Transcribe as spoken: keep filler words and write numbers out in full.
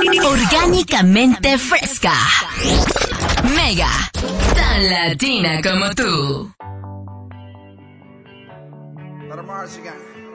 Orgánicamente fresca. Mega. Tan latina como tú. Para Marzigan.